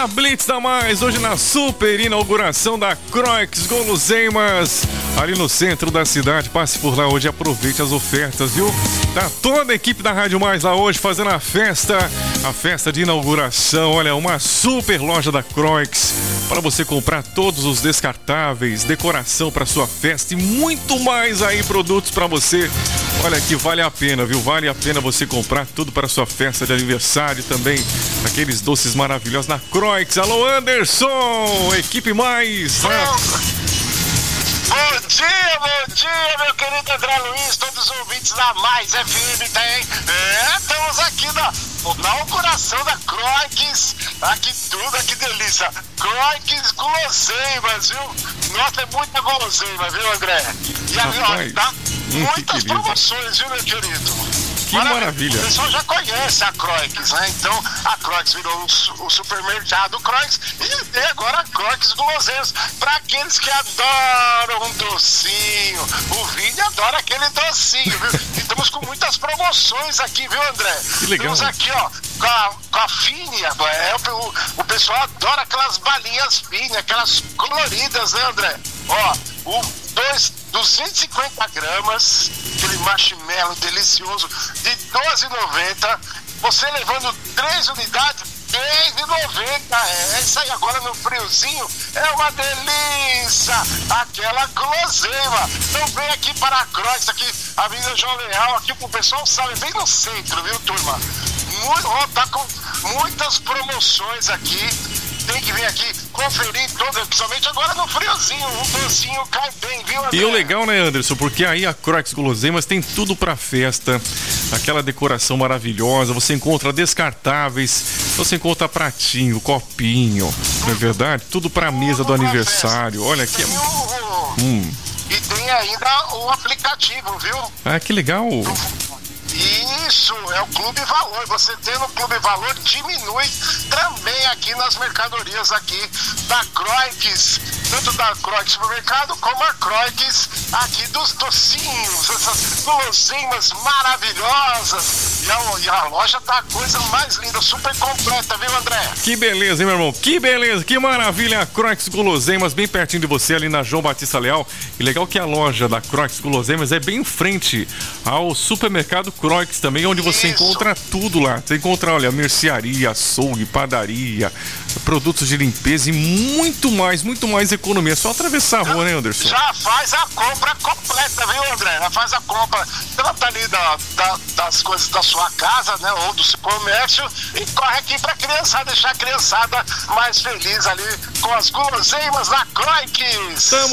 na Blitz da Mais, hoje na super inauguração da Croix Guloseimas, ali no centro da cidade. Passe por lá hoje e aproveite as ofertas, viu? Tá toda a equipe da Rádio Mais lá hoje fazendo a festa de inauguração. Olha, uma super loja da Croix para você comprar todos os descartáveis, decoração para sua festa e muito mais aí, produtos para você. Olha que vale a pena, viu? Vale a pena você comprar tudo para sua festa de aniversário também. Aqueles doces maravilhosos na Croix. Alô, Anderson! Equipe Mais! Bom dia, meu querido André Luiz, todos os ouvintes da Mais FM, tem? Estamos aqui na inauguração da Croix, aqui tudo, que delícia, Croix Guloseimas, viu? Nossa, é muita guloseima, viu, André? E ali, ó, dá muitas promoções, viu, meu querido? Que maravilha. O pessoal já conhece a Croix, né? Então, a Croix virou o supermercado Croix e tem agora a Croix Guloseimas para aqueles que adoram um docinho. O Vini adora aquele docinho, viu? E estamos com muitas promoções aqui, viu, André? Que legal. Estamos aqui, ó, com a Fínia. O pessoal adora aquelas balinhas Fínia, aquelas coloridas, né, André? Ó, 250 gramas, aquele marshmallow delicioso de R$12,90, você levando 3 unidades, R$10,90. É isso aí, agora no friozinho é uma delícia, aquela guloseima. Então vem aqui para a Croix, aqui, Avenida João Leal, aqui pro pessoal sabe, bem no centro, viu, turma? Tá com muitas promoções aqui. Tem que vir aqui conferir tudo, principalmente agora no friozinho, um docinho cai bem, viu, André? E o legal, né, Anderson, porque aí a Croix Guloseimas tem tudo pra festa, aquela decoração maravilhosa, você encontra descartáveis, você encontra pratinho, copinho, não é verdade? Tudo pra mesa do aniversário, olha aqui. E tem ainda o aplicativo, viu? Ah, que legal! Isso, é o Clube Valor. Você tendo o Clube Valor diminui também aqui nas mercadorias aqui da Croix, tanto da Croix Supermercado como a Croix aqui dos docinhos, essas guloseimas maravilhosas. E a loja tá a coisa mais linda, super completa, viu, André? Que beleza, hein, meu irmão? Que beleza, que maravilha! A Croix Guloseimas, bem pertinho de você, ali na João Batista Leal. E legal que a loja da Croix Guloseimas é bem em frente ao supermercado Croix também, onde você encontra tudo lá. Você encontra, olha, mercearia, açougue, padaria, produtos de limpeza e muito mais economia. É só atravessar a rua, né, Anderson? Já faz a compra completa, viu, André? Já faz a compra, tanto ali das coisas da sua casa, né, ou do seu comércio, e corre aqui pra criançada, deixar a criançada mais feliz ali com as guloseimas da Croix.